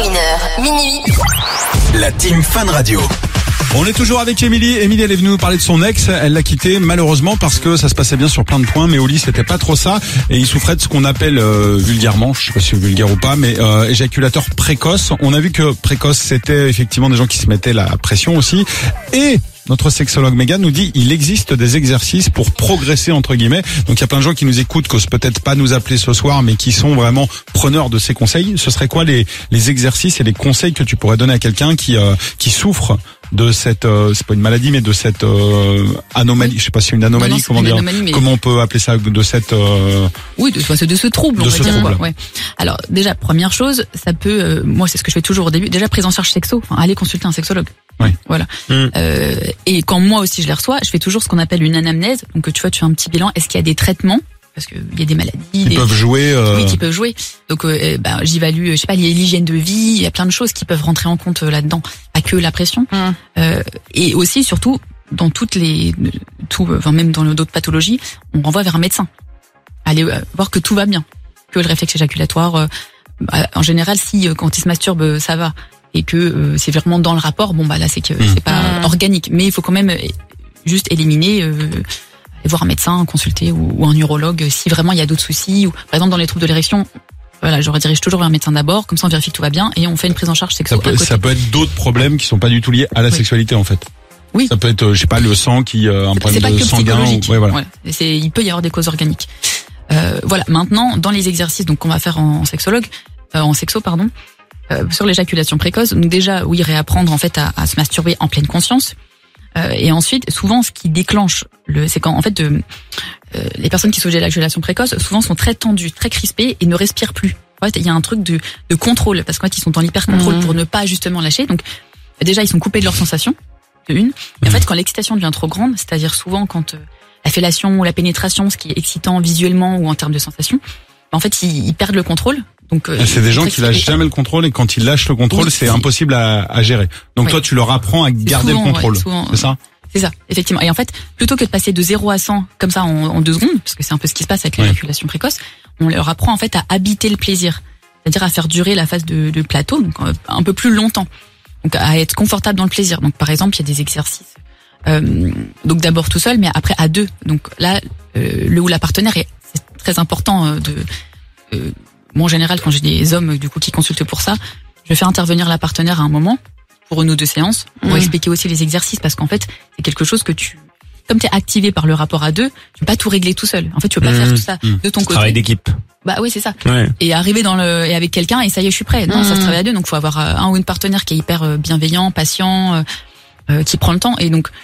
21h, minuit. La team Fun Radio. On est toujours avec Émilie. Émilie, elle est venue nous parler de son ex. Elle l'a quitté malheureusement parce que ça se passait bien sur plein de points, mais au lit c'était pas trop ça. Et il souffrait de ce qu'on appelle vulgairement, je sais pas si c'est vulgaire ou pas, mais éjaculateur précoce. On a vu que précoce c'était effectivement des gens qui se mettaient la pression aussi. Et notre sexologue Mégane nous dit il existe des exercices pour progresser entre guillemets. Donc il y a plein de gens qui nous écoutent, qui osent peut-être pas nous appeler ce soir, mais qui sont vraiment preneurs de ces conseils. Ce serait quoi les exercices et les conseils que tu pourrais donner à quelqu'un qui souffre de cette c'est pas une maladie mais de cette anomalie, je sais pas si c'est une anomalie, non, comment dire, mais... comment on peut appeler ça, de cette oui, de ce trouble, on va dire. Trouble. Ouais. Alors déjà première chose, ça peut moi c'est ce que je fais toujours au début, déjà prise en charge sexo, enfin aller consulter un sexologue. Oui. Voilà. Et quand moi aussi je les reçois, je fais toujours ce qu'on appelle une anamnèse. Donc tu vois, tu fais un petit bilan, est-ce qu'il y a des traitements? Parce que il y a des maladies qui peuvent jouer. Oui, qui peuvent jouer. Donc j'évalue, je sais pas, l'hygiène de vie, il y a plein de choses qui peuvent rentrer en compte là-dedans, pas que la pression. Et aussi surtout dans même dans d'autres pathologies, on renvoie vers un médecin. Aller voir que tout va bien, que le réflexe éjaculatoire en général si quand il se masturbe ça va et que c'est vraiment dans le rapport, bon bah là c'est que c'est pas organique, mais il faut quand même juste éliminer voir un médecin, consulter ou un urologue si vraiment il y a d'autres soucis, ou par exemple dans les troubles de l'érection, voilà, je redirige toujours vers un médecin d'abord, comme ça on vérifie que tout va bien et on fait une prise en charge sexuelle. Ça peut être d'autres problèmes qui sont pas du tout liés à la sexualité en fait. Oui. Ça peut être, je sais pas, le sang qui un problème de sanguin. Voilà. Il peut y avoir des causes organiques. Voilà. Maintenant, dans les exercices donc qu'on va faire en sexo, sur l'éjaculation précoce, donc déjà oui, réapprendre en fait à se masturber en pleine conscience. Et ensuite, souvent, ce qui déclenche c'est quand en fait les personnes qui souffrent d'éjaculation précoce, souvent sont très tendues, très crispées et ne respirent plus. En fait, il y a un truc de contrôle parce qu'en fait, ils sont en hyper-contrôle pour ne pas justement lâcher. Donc, déjà, ils sont coupés de leurs sensations, de une. Et en fait, quand l'excitation devient trop grande, c'est-à-dire souvent quand la fellation ou la pénétration, ce qui est excitant visuellement ou en termes de sensations, en fait, ils perdent le contrôle. Donc, c'est des gens qui lâchent jamais le contrôle et quand ils lâchent le contrôle, oui, c'est impossible à gérer. Donc toi, tu leur apprends à garder le contrôle. Souvent, c'est ça? C'est ça, effectivement. Et en fait, plutôt que de passer de 0 à 100 comme ça en 2 secondes, parce que c'est un peu ce qui se passe avec l'éjaculation précoce, on leur apprend en fait à habiter le plaisir. C'est-à-dire à faire durer la phase de plateau, donc un peu plus longtemps. Donc à être confortable dans le plaisir. Donc par exemple, il y a des exercices. Donc d'abord tout seul, mais après à deux. Donc là, le ou la partenaire c'est très important moi en général quand j'ai des hommes du coup qui consultent pour ça, je fais intervenir la partenaire à un moment pour une ou deux séances pour expliquer aussi les exercices parce qu'en fait c'est quelque chose que comme t'es activé par le rapport à deux, tu peux pas tout régler tout seul. En fait tu peux pas faire tout ça de ton côté. Travail d'équipe. Bah oui c'est ça. Et arriver et avec quelqu'un et ça y est je suis prêt. Non ça se travaille à deux donc faut avoir un ou une partenaire qui est hyper bienveillant, patient, qui prend le temps et donc